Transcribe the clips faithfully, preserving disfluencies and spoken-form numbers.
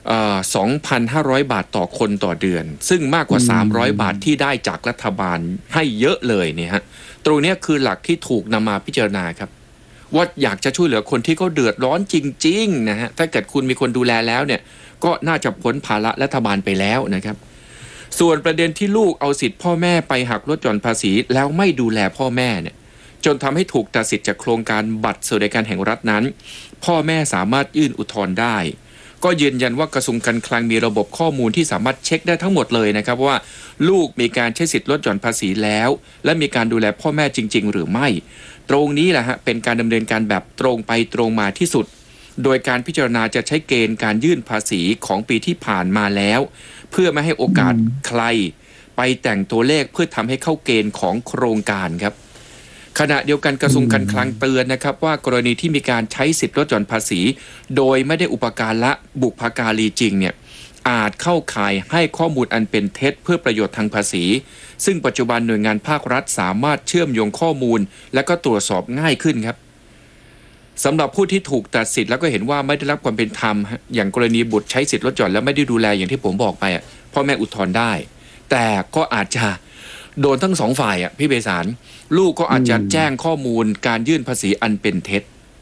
สองพันห้าร้อย บาทต่อคนต่อเดือนซึ่งมากกว่าสามร้อยบาทที่ได้จากรัฐบาลให้เยอะเลยเนี่ยฮะตรงนี้คือหลักที่ถูกนำมาพิจารณาครับว่าอยากจะช่วยเหลือคนที่เขาเดือดร้อนจริงๆนะฮะถ้าเกิดคุณมีคนดูแลแล้วเนี่ยก็น่าจะพ้นภาระรัฐบาลไปแล้วนะครับส่วนประเด็นที่ลูกเอาสิทธิ์พ่อแม่ไปหักลดหย่อนภาษีแล้วไม่ดูแลพ่อแม่เนี่ยจนทำให้ถูกตัดสิทธิ์จากโครงการบัตรสวัสดิการแห่งรัฐนั้นพ่อแม่สามารถยื่นอุทธรณ์ได้ก็ยืนยันว่ากระทรวงการคลังมีระบบข้อมูลที่สามารถเช็คได้ทั้งหมดเลยนะครับว่าลูกมีการใช้สิทธิ์ลดหย่อนภาษีแล้วและมีการดูแลพ่อแม่จริงๆหรือไม่ตรงนี้แหละฮะเป็นการดำเนินการแบบตรงไปตรงมาที่สุดโดยการพิจารณาจะใช้เกณฑ์การยื่นภาษีของปีที่ผ่านมาแล้วเพื่อไม่ให้โอกาสใครไปแต่งตัวเลขเพื่อทำให้เข้าเกณฑ์ของโครงการครับขณะเดียวกันกระทรวงการคลังเตือนนะครับว่ากรณีที่มีการใช้สิทธิลดหย่อนภาษีโดยไม่ได้อุปการะบุพการีจริงเนี่ยอาจเข้าข่ายให้ข้อมูลอันเป็นเท็จเพื่อประโยชน์ทางภาษีซึ่งปัจจุบันหน่วยงานภาครัฐสามารถเชื่อมโยงข้อมูลและก็ตรวจสอบง่ายขึ้นครับสำหรับผู้ที่ถูกตัดสิทธิ์แล้วก็เห็นว่าไม่ได้รับความเป็นธรรมอย่างกรณีบุตรใช้สิทธิลดหย่อนแล้วไม่ได้ดูแลอย่างที่ผมบอกไปอ่ะพ่อแม่อุทธรณ์ได้แต่ก็อาจจะโดนทั้งสองฝ่ายอ่ะพี่เบสารลูกก็อาจจะแจ้งข้อมูลการยื่นภาษีอันเป็นเท็จ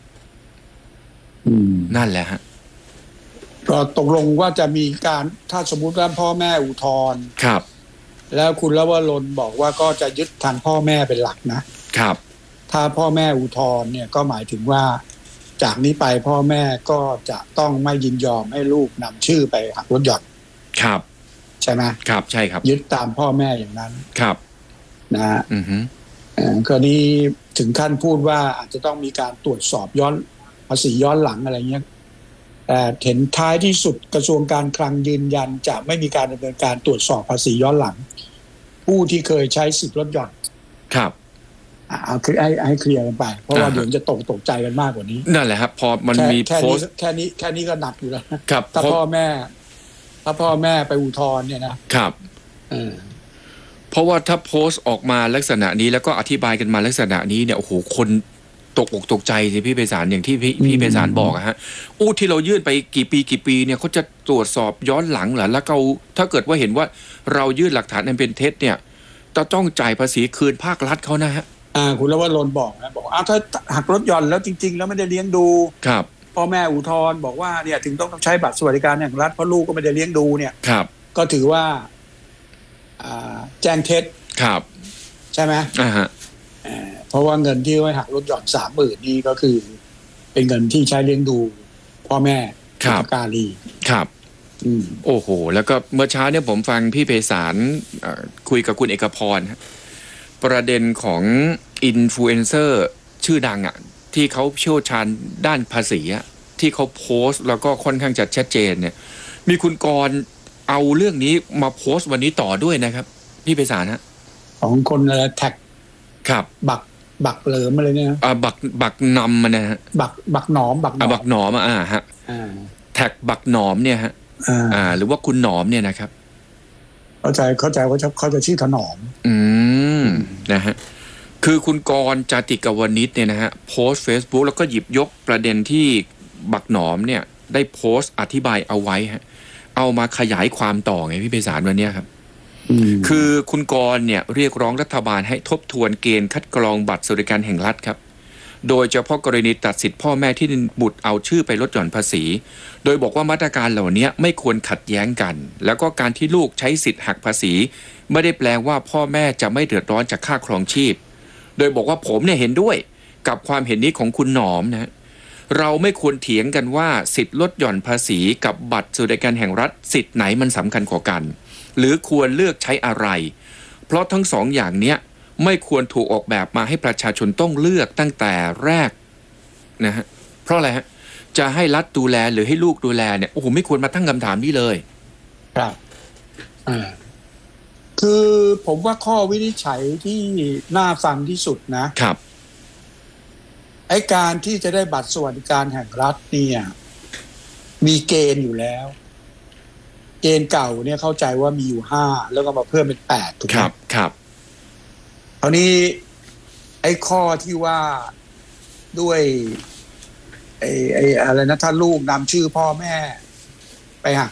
นั่นแหละฮะก็ตกลงว่าจะมีการถ้าสมมุติว่าพ่อแม่อุทธรณ์ครับแล้วคุณลวรนบอกว่าก็จะยึดทางพ่อแม่เป็นหลักนะครับถ้าพ่อแม่อุทธรณ์เนี่ยก็หมายถึงว่าจากนี้ไปพ่อแม่ก็จะต้องไม่ยินยอมให้ลูกนำชื่อไปหักลดหย่อนครับใช่ไหมครับใช่ครับยึดตามพ่อแม่อย่างนั้นครับนะฮะอือฮึกรณีถึงขั้นพูดว่าอาจจะต้องมีการตรวจสอบย้อนภาษีย้อนหลังอะไรเงี้ยแต่เห็นท้ายที่สุดกระทรวงการคลังยืนยันจะไม่มีการดำเนินการตรวจสอบภาษีย้อนหลังผู้ที่เคยใช้สิทธิลดหย่อนครับเอาคือให้ให้เคลียร์กันไปเพราะว่าเดี๋ยวจะตกตกใจกันมากกว่านี้นั่นแหละครับพอมันมีโพสต์แค่นี้แค่นี้ก็หนักอยู่แล้วครับถ้าพ่อแม่ถ้าพ่อแม่ไปอุทธรณ์เนี่ยนะครับเออเพราะว่าถ้าโพสต์ออกมาลักษณะนี้แล้วก็อธิบายกันมาลักษณะนี้เนี่ยโอ้โหคนตกอกตกใจสิพี่ไพศาลอย่างที่พี่พี่ไพศาลบอกอะฮะอู้ที่เรายื่นไปกี่ปีกี่ปีเนี่ยเขาจะตรวจสอบย้อนหลังเหรอแล้วเขาถ้าเกิดว่าเห็นว่าเรายื่นหลักฐานอันเป็นเท็จเนี่ยจะต้องจ่ายภาษีคืนภาครัฐเขานะฮะอ่าคุณลวรนบอกนะบอกอ้าวถ้าหักลดหย่อนแล้วจริงๆแล้วไม่ได้เลี้ยงดูครับพ่อแม่อุทธรณ์บอกว่าเนี่ยถึงต้องใช้บัตรสวัสดิการแห่งรัฐเพราะลูกก็ไม่ได้เลี้ยงดูเนี่ยครับก็ถือว่าแจ้งเท็จครับใช่ไหมอ่าฮะเพราะว่าเงินที่ไว้หักลดหย่อนสามหมื่นนี่ก็คือเป็นเงินที่ใช้เลี้ยงดูพ่อแม่บุพการีครับโอ้โหแล้วก็เมื่อเช้าเนี่ยผมฟังพี่ไพศาลคุยกับคุณเอกพรประเด็นของอินฟลูเอนเซอร์ชื่อดังอ่ะที่เขาเชี่ยวชาญด้านภาษีอ่ะที่เขาโพสต์แล้วก็ค่อนข้างจะชัดเจนเนี่ยมีคุณกรณ์เอาเรื่องนี้มาโพสต์วันนี้ต่อด้วยนะครับพี่ไพศาลฮะของคนอะไรแท็กครับบักบักเหลิมอะไรเนี่ยอ่าบักบักนำมันนะฮะบักบักหนอมบักหนอมบักหนอมอ่าฮะแท็กบักหนอมเนี่ยฮะอ่าหรือว่าคุณหนอมเนี่ยนะครับเข้าใจเข้าใจว่าเขาจะชื่อถนอมอืมนะฮะคือคุณกรณ์จาติกวณิชเนี่ยนะฮะโพสต์ Facebook แล้วก็หยิบยกประเด็นที่บักหนอมเนี่ยได้โพสต์อธิบายเอาไว้ฮะเอามาขยายความต่อไงพี่ไพศาลวันนี้ครับคือคุณกรณ์เนี่ยเรียกร้องรัฐบาลให้ทบทวนเกณฑ์คัดกรองบัตรสวัสดิการแห่งรัฐครับโดยเฉพาะกรณีตัดสิทธิ์พ่อแม่ที่บุตรเอาชื่อไปลดหย่อนภาษีโดยบอกว่ามาตรการเหล่านี้ไม่ควรขัดแย้งกันแล้วก็การที่ลูกใช้สิทธิ์หักภาษีไม่ได้แปลว่าพ่อแม่จะไม่เดือดร้อนจากค่าครองชีพโดยบอกว่าผมเนี่ยเห็นด้วยกับความเห็นนี้ของคุณหนอมนะเราไม่ควรเถียงกันว่าสิทธิ์ลดหย่อนภาษีกับบัตรสวัสดิการแห่งรัฐสิทธิ์ไหนมันสำคัญกว่ากันหรือควรเลือกใช้อะไรเพราะทั้งสองอย่างเนี้ยไม่ควรถูกออกแบบมาให้ประชาชนต้องเลือกตั้งแต่แรกนะฮะเพราะอะไรฮะจะให้รัฐดูแลหรือให้ลูกดูแลเนี่ยโอ้โหไม่ควรมาตั้งคำถามนี้เลยครับอ่าคือผมว่าข้อวินิจฉัยที่น่าฟังที่สุดนะครับไอ้การที่จะได้บัตรสวัสดิการแห่งรัฐเนี่ยมีเกณฑ์อยู่แล้วเกณฑ์เก่าเนี่ยเข้าใจว่ามีอยู่ห้าแล้วก็มาเพิ่มเป็นแปดถูกไหมครับครับคราวนี้ไอ้ข้อที่ว่าด้วยไอ้ไอ้อะไรนะถ้าลูกนำชื่อพ่อแม่ไปหัก